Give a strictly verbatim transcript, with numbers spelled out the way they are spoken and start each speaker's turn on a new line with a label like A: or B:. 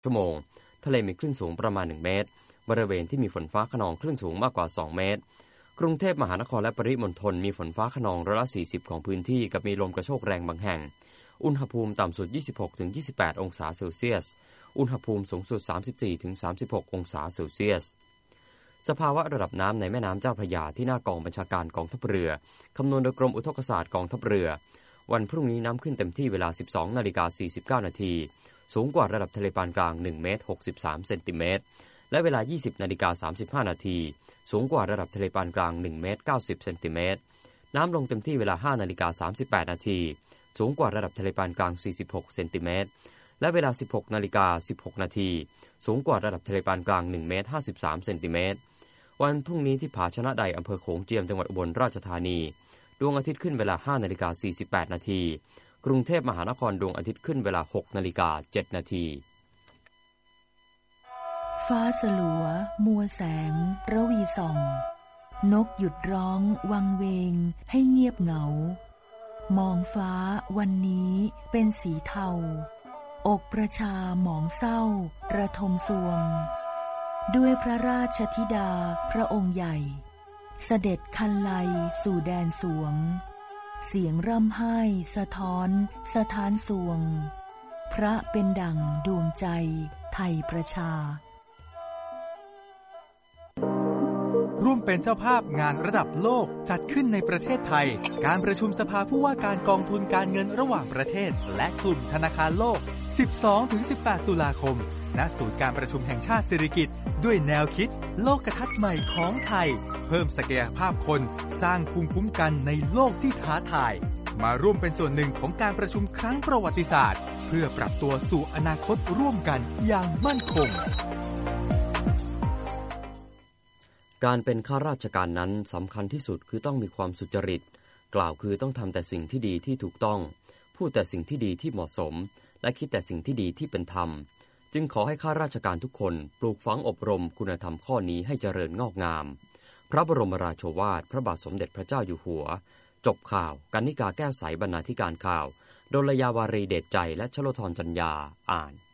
A: ชั่วโมงทะเลมีคลื่นสูงประมาณหนึ่งเมตรบริเวณที่มีฝนฟ้าคะนองคลื่นสูงมากกว่าสองเมตรกรุงเทพมหานครและปริมณฑลมีฝนฟ้าคะนองร้อยละสี่สิบของพื้นที่กับมีลมกระโชกแรงบางแห่งอุณหภูมิต่ำสุด ยี่สิบหกถึงยี่สิบแปด องศาเซลเซียสอุณหภูมิสูงสุด สามสิบสี่ถึงสามสิบหก องศาเซลเซียสสภาวะระดับน้ำในแม่น้ำเจ้าพระยาที่หน้ากองบัญชาการกองทัพเรือคำนวณโดยกรมอุทกศาสตร์กองทัพเรือวันพรุ่งนี้น้ำขึ้นเต็มที่เวลา สิบสองนาฬิกาสี่สิบเก้า นาทีสูงกว่าระดับทะเลปานกลางหนึ่งเมตรหกสิบสามเซนติเมตรและเวลา ยี่สิบนาฬิกาสามสิบห้า นาทีสูงกว่าระดับทะเลปานกลางหนึ่งเมตรเก้าสิบเซนติเมตรน้ำลงเต็มที่เวลา ห้านาฬิกาสามสิบแปด นาทีสูงกว่าระดับทะเลปานกลางสี่สิบหกเซนติเมตรและเวลา สิบหกนาฬิกาสิบหก นาทีสูงกว่าระดับทะเลปานกลางหนึ่งเมตรห้าสิบสามเซนติเมตรวันพรุ่งนี้ที่ผาชนะใดอำเภอโขงเจียมจังหวัดอุบลราชธานีดวงอาทิตย์ขึ้นเวลา ห้านาฬิกาสี่สิบแปด นาทีกรุงเทพมหานครดวงอาทิตย์ขึ้นเวลา หกนาฬิกาเจ็ด นาที
B: ฟ้าสลัวมัวแสงระวีส่องนกหยุดร้องวังเวงให้เงียบเหงามองฟ้าวันนี้เป็นสีเทาอกประชาหมองเศร้าระทมสวงด้วยพระราชธิดาพระองค์ใหญ่เสด็จคันไลสู่แดนสวงเสียงร่ำไห้สะท้อนสะท้านสวงพระเป็นดั่งดวงใจไทยประชา
C: ร่วมเป็นเจ้าภาพงานระดับโลกจัดขึ้นในประเทศไทยการประชุมสภาผู้ว่าการกองทุนการเงินระหว่างประเทศและกลุ่มธนาคารโลก สิบสองถึงสิบแปด ตุลาคมณศูนย์การประชุมแห่งชาติสิริกิติ์ด้วยแนวคิดโลกทัศน์ใหม่ของไทยเพิ่มศักยภาพคนสร้างภูมิคุ้มกันในโลกที่ท้าทายมาร่วมเป็นส่วนหนึ่งของการประชุมครั้งประวัติศาสตร์เพื่อปรับตัวสู่อนาคตร่วมกันอย่างมั่นคง
A: การเป็นข้าราชการนั้นสำคัญที่สุดคือต้องมีความสุจริตกล่าวคือต้องทำแต่สิ่งที่ดีที่ถูกต้องพูดแต่สิ่งที่ดีที่เหมาะสมและคิดแต่สิ่งที่ดีที่เป็นธรรมจึงขอให้ข้าราชการทุกคนปลูกฝังอบรมคุณธรรมข้อนี้ให้เจริญงอกงามพระบรมราโชวาทพระบาทสมเด็จพระเจ้าอยู่หัวจบข่าวกรรณิกาแก้วใสบรรณาธิการข่าวโดลยาวารีเดชใจและชโลธรจัญญาอ่าน